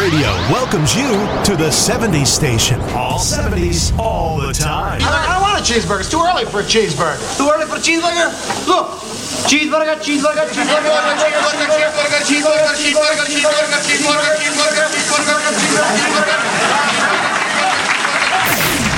Radio welcomes you to the 70s station. All 70s, all the time. I don't want a cheeseburger. It's too early for a cheeseburger. Too early for a cheeseburger? Look. Cheeseburger, cheeseburger, cheeseburger, cheeseburger, cheeseburger, cheeseburger, cheeseburger, cheeseburger, cheeseburger, cheeseburger,